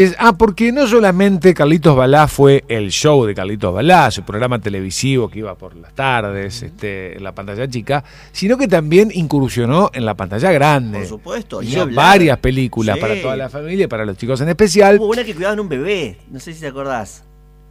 Porque no solamente Carlitos Balá fue el show de Carlitos Balá, su programa televisivo que iba por las tardes, en la pantalla chica, sino que también incursionó en la pantalla grande. Por supuesto. Hizo varias películas para toda la familia, para los chicos en especial. Hubo una que cuidaban un bebé, no sé si te acordás.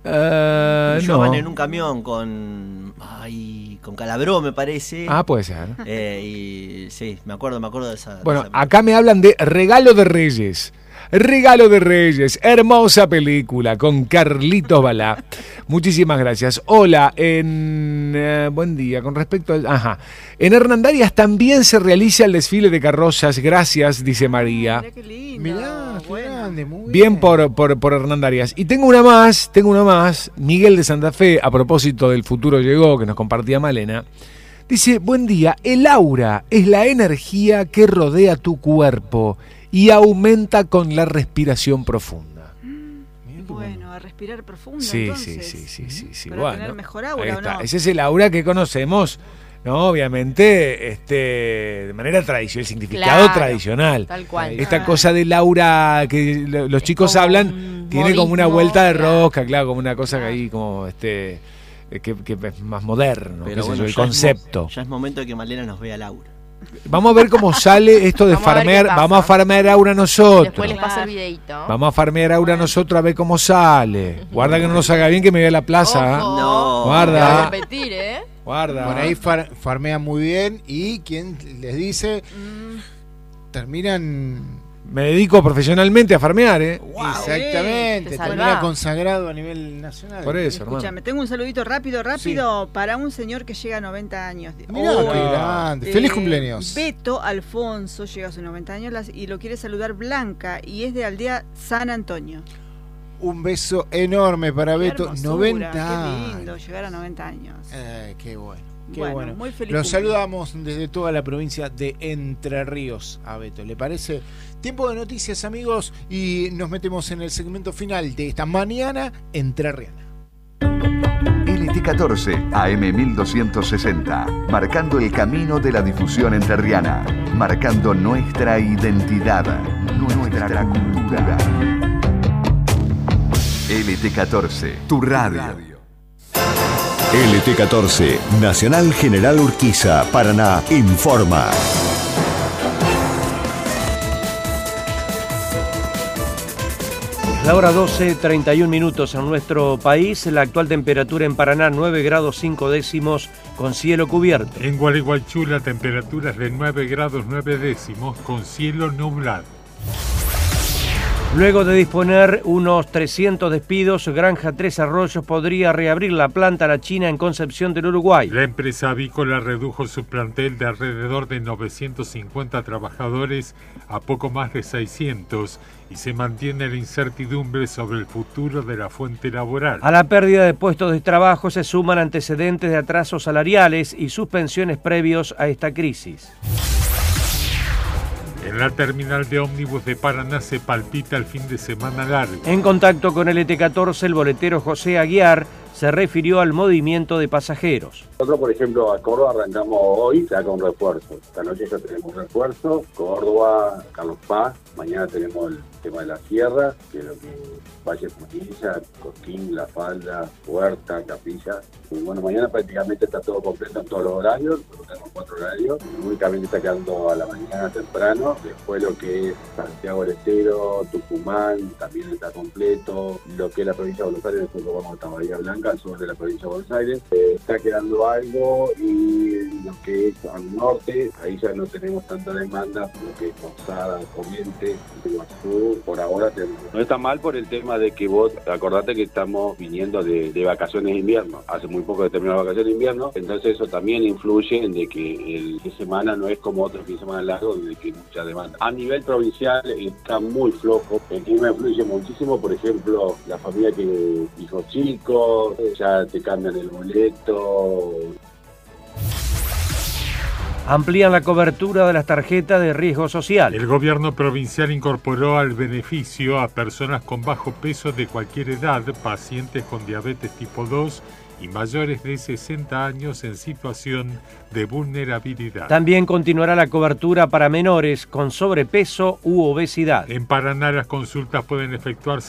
No. En un camión con Calabró, me parece. Puede ser. Y sí, me acuerdo de esa. Bueno, de esa acá me hablan de Regalo de Reyes. Regalo de Reyes, hermosa película con Carlitos Balá. Muchísimas gracias. Hola, buen día. Con respecto al... En Hernandarias también se realiza el desfile de carrozas. Gracias, dice María. Mirá qué lindo. Mirá, qué grande, muy Bien por Hernandarias. Y tengo una más. Miguel de Santa Fe, a propósito del Futuro Llegó, que nos compartía Malena. Dice, buen día, el aura es la energía que rodea tu cuerpo y aumenta con la respiración profunda. Bueno, a respirar profundo. Sí, entonces, sí. Para bueno, tener mejor aura, ¿o no? Ese es el aura que conocemos, ¿no? Obviamente, de manera tradicional, el significado tradicional. Tal cual. Esta cosa del aura que los chicos hablan, tiene como una vuelta de rosca, claro, como una cosa que ahí como que es más moderno, pero bueno, el concepto. Ya es momento de que Malena nos vea el aura. Vamos a ver cómo sale esto de farmear. Vamos a farmear aura nosotros. Después les paso el videito. Vamos a farmear aura nosotros a ver cómo sale. Guarda que no nos haga bien que me vea a la plaza. No. Guarda. Voy a repetir, Guarda. Por ahí farmea muy bien y quien les dice terminan... Me dedico profesionalmente a farmear, Wow, exactamente, termina consagrado a nivel nacional. Por eso, Escúchame, tengo un saludito rápido para un señor que llega a 90 años. Mirá, qué grande. Feliz cumpleaños. Beto Alfonso llega a sus 90 años y lo quiere saludar Blanca y es de Aldea San Antonio. Un beso enorme para Beto, hermosura, 90 años. Qué lindo llegar a 90 años. Qué bueno. Qué Bueno, bueno. muy feliz Los cumpleaños. saludamos desde toda la provincia de Entre Ríos a Beto. ¿Le parece? Tiempo de noticias, amigos, y nos metemos en el segmento final de esta mañana entrerriana. LT14 AM 1260, marcando el camino de la difusión entrerriana, marcando nuestra identidad, nuestra cultura. LT14, tu radio. LT14, Nacional General Urquiza, Paraná, informa. La hora 12, 31 minutos en nuestro país. La actual temperatura en Paraná, 9 grados 5 décimos, con cielo cubierto. En Gualeguaychú la temperatura es de 9 grados 9 décimos, con cielo nublado. Luego de disponer unos 300 despidos, Granja Tres Arroyos podría reabrir la planta La China en Concepción del Uruguay. La empresa avícola redujo su plantel de alrededor de 950 trabajadores a poco más de 600 y se mantiene la incertidumbre sobre el futuro de la fuente laboral. A la pérdida de puestos de trabajo se suman antecedentes de atrasos salariales y suspensiones previos a esta crisis. En la terminal de ómnibus de Paraná se palpita el fin de semana largo. En contacto con el ET14, el boletero José Aguiar se refirió al movimiento de pasajeros. Nosotros, por ejemplo, a Córdoba arrancamos hoy ya con refuerzo. Esta noche ya tenemos refuerzo. Córdoba, Carlos Paz. Mañana tenemos el tema de la sierra, que es lo que Valle Punilla, Cosquín, La Falda, Huerta, Capilla. Y bueno, mañana prácticamente está todo completo en todos los horarios. Tenemos 4 horarios. Únicamente está quedando a la mañana temprano. Después lo que es Santiago del Estero, Tucumán, también está completo. Lo que es la provincia de Buenos Aires, nosotros vamos hasta Bahía Blanca, al sur de la provincia de Buenos Aires. Está quedando algo, y lo que es al norte, ahí ya no tenemos tanta demanda, lo que es Posada, Corrientes, Iguazú, por ahora tenemos. No está mal por el tema de que vos, acordate que estamos viniendo de vacaciones de invierno, hace muy poco que terminó la vacaciones de invierno, entonces eso también influye en de que el fin de semana no es como otro fin de semana largo, donde hay mucha demanda. A nivel provincial está muy flojo, el clima influye muchísimo, por ejemplo, la familia que hijos chicos, ya te cambian el boleto. Amplían la cobertura de las tarjetas de riesgo social. El gobierno provincial incorporó al beneficio a personas con bajo peso de cualquier edad, pacientes con diabetes tipo 2 y mayores de 60 años en situación de vulnerabilidad. También continuará la cobertura para menores con sobrepeso u obesidad. En Paraná las consultas pueden efectuarse